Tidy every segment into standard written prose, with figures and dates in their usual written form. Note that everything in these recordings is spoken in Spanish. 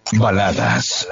Baladas.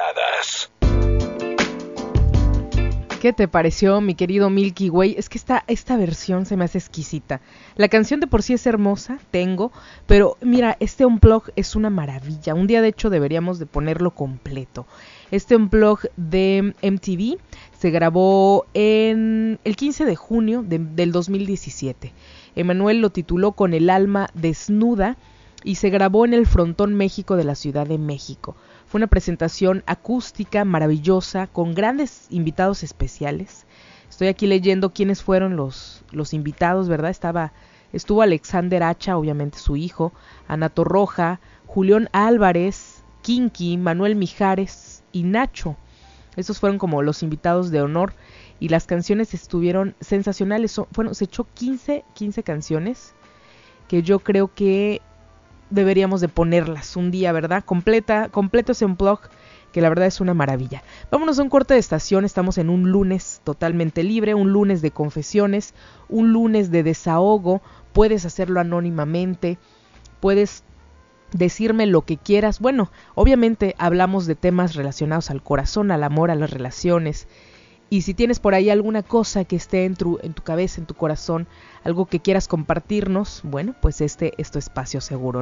¿Qué te pareció, mi querido Milky Way? Es que esta versión se me hace exquisita. La canción de por sí es hermosa, pero mira, este unplug es una maravilla. Un día, de hecho, deberíamos de ponerlo completo. Este unplug de MTV se grabó en el 15 de junio del 2017. Emanuel lo tituló Con el alma desnuda y se grabó en el Frontón México de la Ciudad de México. Fue una presentación acústica maravillosa con grandes invitados especiales. Estoy aquí leyendo quiénes fueron los invitados, ¿verdad? Estuvo Alexander Hacha, obviamente su hijo, Ana Torroja, Julián Álvarez, Kinky, Manuel Mijares y Nacho. Esos fueron como los invitados de honor y las canciones estuvieron sensacionales. Se echó 15 canciones que yo creo que deberíamos de ponerlas un día, ¿verdad? Completo ese unplug, que la verdad es una maravilla. Vámonos a un corte de estación. Estamos en un lunes totalmente libre, un lunes de confesiones, un lunes de desahogo. Puedes hacerlo anónimamente, puedes decirme lo que quieras. Bueno, obviamente hablamos de temas relacionados al corazón, al amor, a las relaciones. Y si tienes por ahí alguna cosa que esté en tu cabeza, en tu corazón, algo que quieras compartirnos, bueno, pues este es tu espacio seguro.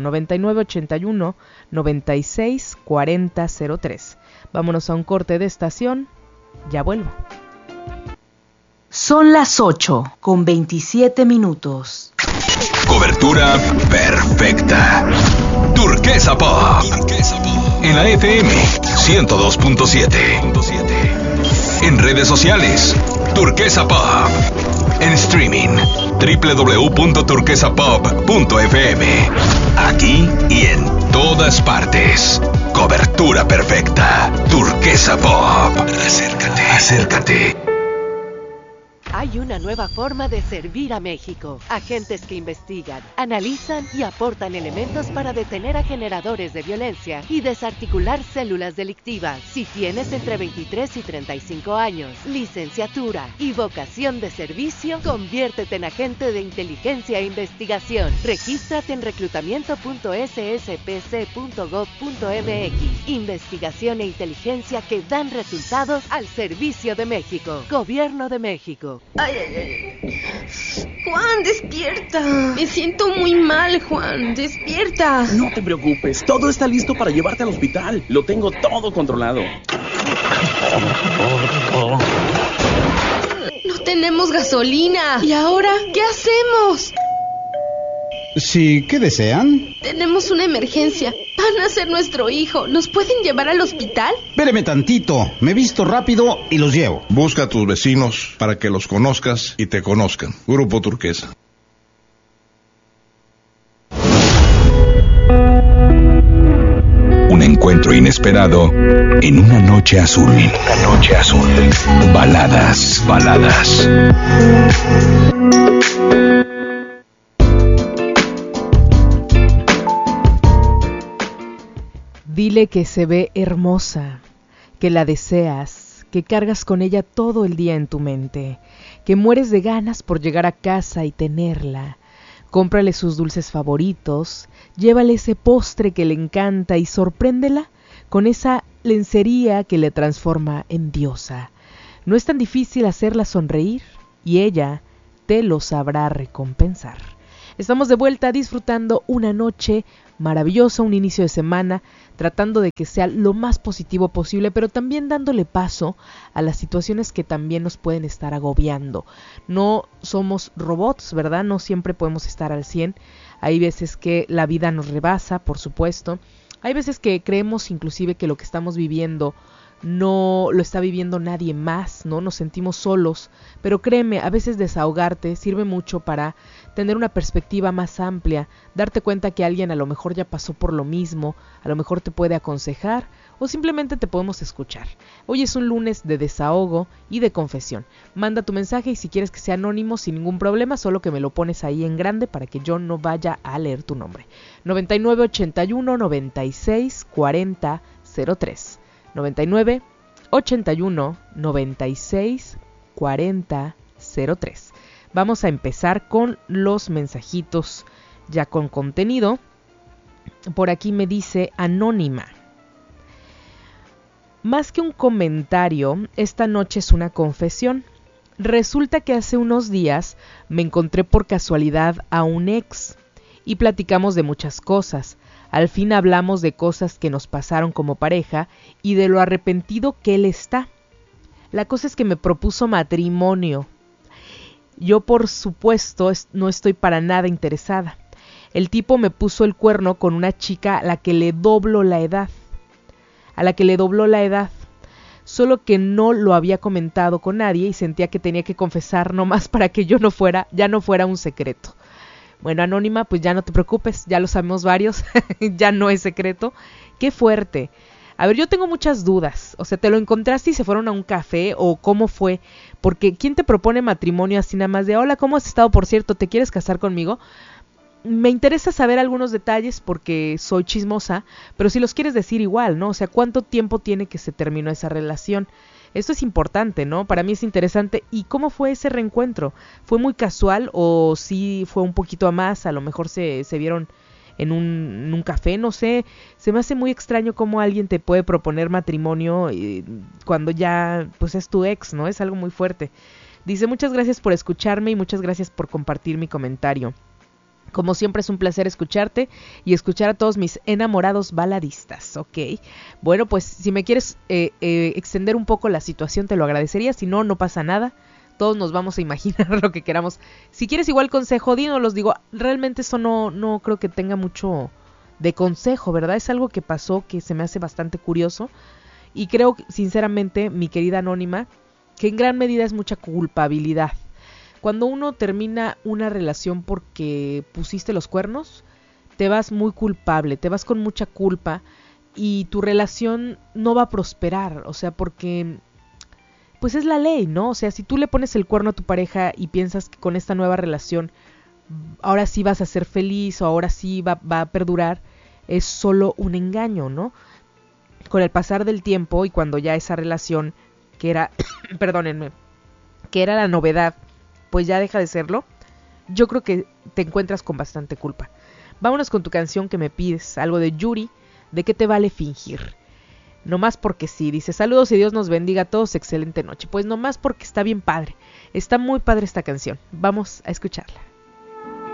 9981-964003. Vámonos a un corte de estación. Ya vuelvo. Son las 8:27. Cobertura perfecta. Turquesa Pop. En la FM 102.7. En redes sociales, Turquesa Pop. En streaming, www.turquesapop.fm. Aquí y en todas partes. Cobertura perfecta. Turquesa Pop. Acércate. Hay una nueva forma de servir a México. Agentes que investigan, analizan y aportan elementos para detener a generadores de violencia y desarticular células delictivas. Si tienes entre 23 y 35 años, licenciatura y vocación de servicio, conviértete en agente de inteligencia e investigación. Regístrate en reclutamiento.sspc.gov.mx. Investigación e inteligencia que dan resultados al servicio de México. Gobierno de México. Ay. Juan, despierta. Me siento muy mal, Juan. Despierta. No te preocupes. Todo está listo para llevarte al hospital. Lo tengo todo controlado. No tenemos gasolina. ¿Y ahora qué hacemos? Sí, ¿qué desean? Tenemos una emergencia. Van a ser nuestro hijo. ¿Nos pueden llevar al hospital? Espéreme tantito. Me visto rápido y los llevo. Busca a tus vecinos para que los conozcas y te conozcan. Grupo Turquesa. Un encuentro inesperado en una noche azul. Baladas. Dile que se ve hermosa, que la deseas, que cargas con ella todo el día en tu mente, que mueres de ganas por llegar a casa y tenerla. Cómprale sus dulces favoritos, llévale ese postre que le encanta y sorpréndela con esa lencería que le transforma en diosa. No es tan difícil hacerla sonreír y ella te lo sabrá recompensar. Estamos de vuelta disfrutando una noche maravillosa, un inicio de semana, tratando de que sea lo más positivo posible, pero también dándole paso a las situaciones que también nos pueden estar agobiando. No somos robots, ¿verdad? No siempre podemos estar al 100. Hay veces que la vida nos rebasa, por supuesto. Hay veces que creemos inclusive que lo que estamos viviendo no lo está viviendo nadie más, ¿no? Nos sentimos solos, pero créeme, a veces desahogarte sirve mucho para tener una perspectiva más amplia, darte cuenta que alguien a lo mejor ya pasó por lo mismo, a lo mejor te puede aconsejar o simplemente te podemos escuchar. Hoy es un lunes de desahogo y de confesión. Manda tu mensaje y si quieres que sea anónimo sin ningún problema, solo que me lo pones ahí en grande para que yo no vaya a leer tu nombre. 9981 96 40 03 99 81 96 40 03. Vamos a empezar con los mensajitos ya con contenido. Por aquí me dice Anónima. Más que un comentario, esta noche es una confesión. Resulta que hace unos días me encontré por casualidad a un ex y platicamos de muchas cosas. Al fin hablamos de cosas que nos pasaron como pareja y de lo arrepentido que él está. La cosa es que me propuso matrimonio. Yo, por supuesto, no estoy para nada interesada. El tipo me puso el cuerno con una chica a la que le dobló la edad. Solo que no lo había comentado con nadie y sentía que tenía que confesar nomás para que ya no fuera un secreto. Bueno, Anónima, pues ya no te preocupes, ya lo sabemos varios, ya no es secreto. ¡Qué fuerte! A ver, yo tengo muchas dudas. O sea, ¿te lo encontraste y se fueron a un café o cómo fue? Porque ¿quién te propone matrimonio así nada más de hola, ¿cómo has estado? Por cierto, ¿te quieres casar conmigo? Me interesa saber algunos detalles porque soy chismosa, pero si los quieres decir igual, ¿no? O sea, ¿cuánto tiempo tiene que se terminó esa relación? Esto es importante, ¿no? Para mí es interesante. ¿Y cómo fue ese reencuentro? ¿Fue muy casual o sí fue un poquito a más? A lo mejor se vieron en un café, no sé. Se me hace muy extraño cómo alguien te puede proponer matrimonio cuando ya pues es tu ex, ¿no? Es algo muy fuerte. Dice, muchas gracias por escucharme y muchas gracias por compartir mi comentario. Como siempre es un placer escucharte y escuchar a todos mis enamorados baladistas, ¿ok? Bueno, pues si me quieres extender un poco la situación te lo agradecería, si no, no pasa nada. Todos nos vamos a imaginar lo que queramos. Si quieres igual consejo, dinos, los digo, realmente eso no creo que tenga mucho de consejo, ¿verdad? Es algo que pasó que se me hace bastante curioso y creo, sinceramente, mi querida Anónima, que en gran medida es mucha culpabilidad. Cuando uno termina una relación porque pusiste los cuernos, te vas muy culpable, te vas con mucha culpa y tu relación no va a prosperar, o sea, porque pues es la ley, ¿no? O sea, si tú le pones el cuerno a tu pareja y piensas que con esta nueva relación ahora sí vas a ser feliz o ahora sí va a perdurar, es solo un engaño, ¿no? Con el pasar del tiempo y cuando ya esa relación que era, perdónenme, que era la novedad, pues ya deja de serlo, yo creo que te encuentras con bastante culpa. Vámonos con tu canción que me pides, algo de Yuri, ¿de qué te vale fingir? Nomás porque sí, dice, saludos y Dios nos bendiga a todos, excelente noche. Pues nomás porque está bien padre, está muy padre esta canción, vamos a escucharla.